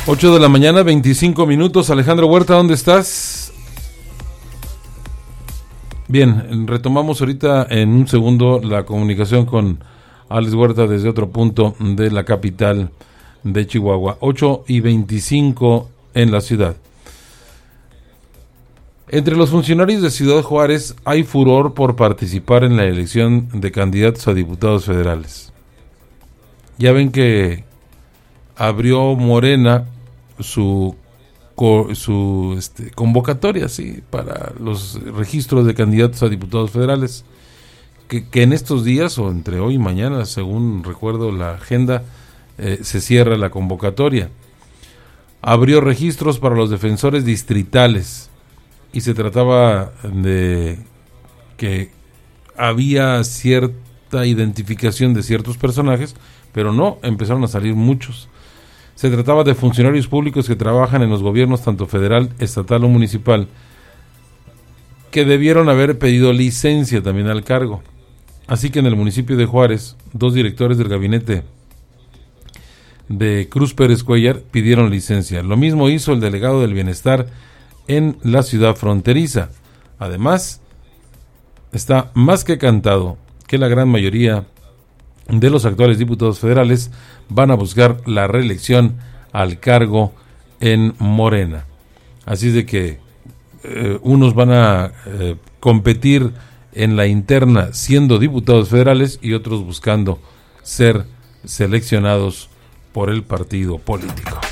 8 de la mañana, 25 minutos. Alejandro Huerta, ¿dónde estás? Bien, retomamos ahorita en un segundo la comunicación con Alex Huerta desde otro punto de la capital de Chihuahua. 8:25 en la ciudad. Entre los funcionarios de Ciudad Juárez hay furor por participar en la elección de candidatos a diputados federales. Ya ven que abrió Morena su convocatoria, sí, para los registros de candidatos a diputados federales, que en estos días o entre hoy y mañana, según recuerdo la agenda, se cierra la convocatoria. Abrió registros para los defensores distritales y se trataba de que había cierta identificación de ciertos personajes, pero no, empezaron a salir muchos. Se trataba de funcionarios públicos que trabajan en los gobiernos tanto federal, estatal o municipal, que debieron haber pedido licencia también al cargo. Así que en el municipio de Juárez, 2 directores del gabinete de Cruz Pérez Cuellar pidieron licencia. Lo mismo hizo el delegado del bienestar en la ciudad fronteriza. Además, está más que cantado que la gran mayoría de los actuales diputados federales van a buscar la reelección al cargo en Morena. Así es de que unos van a competir en la interna siendo diputados federales y otros buscando ser seleccionados por el partido político.